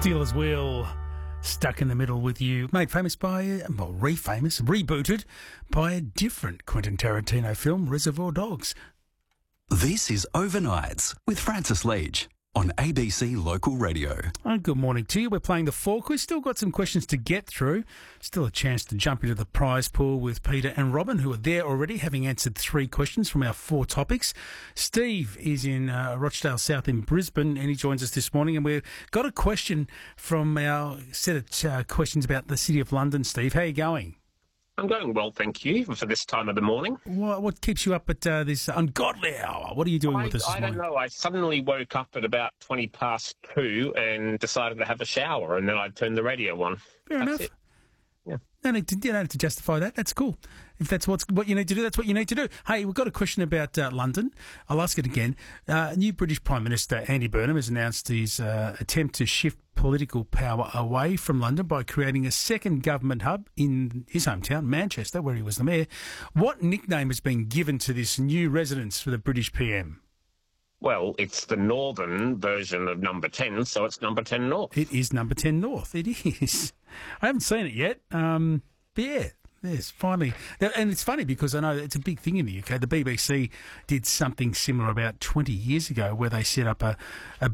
Steelers Wheel, stuck in the middle with you. Made famous by, rebooted by a different Quentin Tarantino film, Reservoir Dogs. This is Overnights with Francis Leach on ABC Local Radio. Good morning to you. We're playing the Four Quiz. Still got some questions to get through. Still a chance to jump into the prize pool with Peter and Robin, who are there already, having answered 3 questions from our 4 topics. Steve is in Rochdale South in Brisbane, and he joins us this morning. And we've got a question from our set of questions about the City of London. Steve, how are you going? I'm going well, thank you, for this time of the morning. What keeps you up at this ungodly hour? What are you doing with us this morning? I don't know. I suddenly woke up at about 20 past 2 and decided to have a shower, and then I turned the radio on. Fair enough. It. Yeah. You don't have to justify that. That's cool. If that's what you need to do, that's what you need to do. Hey, we've got a question about London. I'll ask it again. New British Prime Minister Andy Burnham has announced his attempt to shift political power away from London by creating a second government hub in his hometown, Manchester, where he was the mayor. What nickname has been given to this new residence for the British PM? Well, it's the northern version of Number 10, so it's Number 10 North. It is Number 10 North. It is. I haven't seen it yet. But yeah. Yes, finally. And it's funny because I know it's a big thing in the UK. The BBC did something similar about 20 years ago where they set up a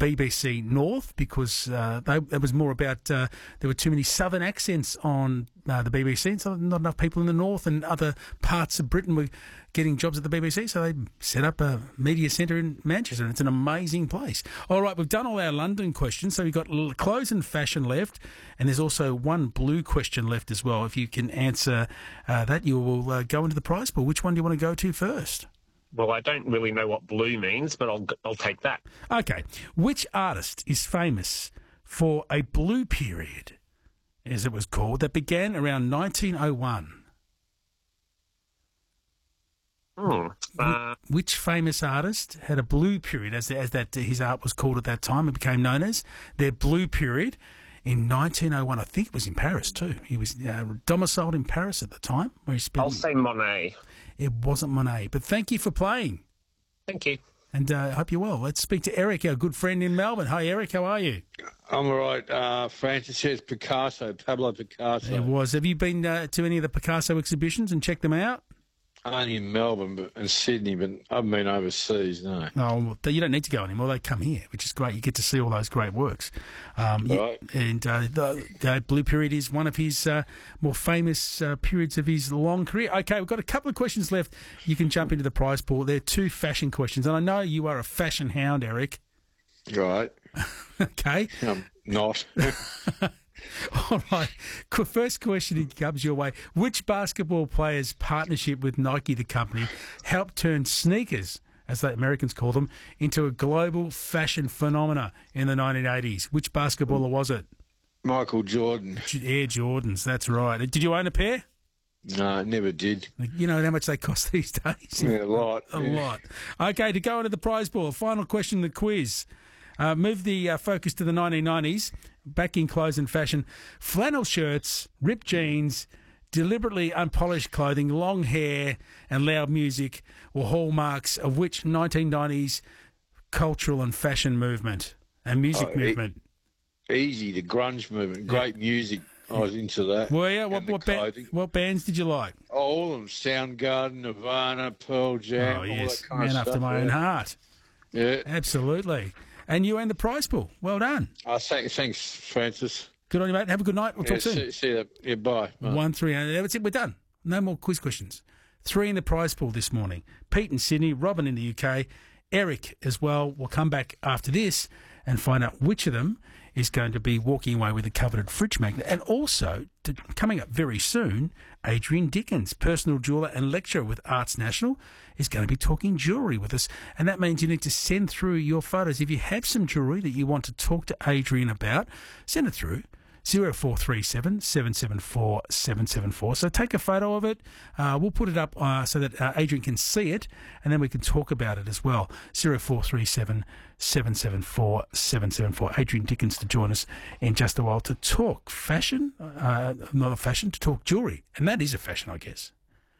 BBC North because it was more about there were too many southern accents on the BBC, and so not enough people in the north and other parts of Britain were getting jobs at the BBC, so they set up a media centre in Manchester, and it's an amazing place. All right, we've done all our London questions, so we've got clothes and fashion left, and there's also one blue question left as well. If you can answer that, you will go into the prize pool. Which one do you want to go to first? Well, I don't really know what blue means, but I'll take that. Okay. Which artist is famous for a blue period, as it was called, that began around 1901? Which famous artist had a blue period, as that his art was called at that time? It became known as their blue period in 1901. I think it was in Paris too. He was domiciled in Paris at the time, where he spent. I'll say Monet. It wasn't Monet, but thank you for playing. Thank you. And I hope you're well. Let's speak to Eric, our good friend in Melbourne. Hi, Eric. How are you? I'm all right. Francis, it's Picasso, Pablo Picasso. It was. Have you been to any of the Picasso exhibitions and checked them out? Only in Melbourne and Sydney, but I haven't been overseas, no. Oh, well, you don't need to go anymore. They come here, which is great. You get to see all those great works. Right. And the Blue Period is one of his more famous periods of his long career. Okay, we've got a couple of questions left. You can jump into the prize pool. They're 2 fashion questions, and I know you are a fashion hound, Eric. Right. Okay. I'm not. All right. First question comes your way. Which basketball player's partnership with Nike, the company, helped turn sneakers, as the Americans call them, into a global fashion phenomena in the 1980s? Which basketballer was it? Michael Jordan. Air Jordans, that's right. Did you own a pair? No, never did. You know how much they cost these days? Yeah, a lot. A lot. Okay, to go into the prize pool, final question of the quiz. Move the focus to the 1990s, back in clothes and fashion. Flannel shirts, ripped jeans, deliberately unpolished clothing, long hair and loud music were hallmarks of which 1990s cultural and fashion movement and music movement? Easy, the grunge movement. Great music. I was into that. Well, yeah, what bands did you like? All of them. Soundgarden, Nirvana, Pearl Jam, all that kind of stuff. Man after my own heart. Yeah. Absolutely. And you earned the prize pool. Well done. Thanks, Francis. Good on you, mate. Have a good night. We'll talk soon. See you. Yeah, bye. 1-3. That's it. We're done. No more quiz questions. 3 in the prize pool this morning. Pete in Sydney, Robin in the UK, Eric as well. We'll come back after this and find out which of them is going to be walking away with a coveted fridge magnet. And also, coming up very soon, Adrian Dickens, personal jeweller and lecturer with Arts National, is going to be talking jewellery with us. And that means you need to send through your photos. If you have some jewellery that you want to talk to Adrian about, send it through. 0437 774 774. So take a photo of it. We'll put it up so that Adrian can see it, and then we can talk about it as well. 0437 774 774. Adrian Dickens to join us in just a while to talk fashion, not a fashion, to talk jewellery. And that is a fashion, I guess.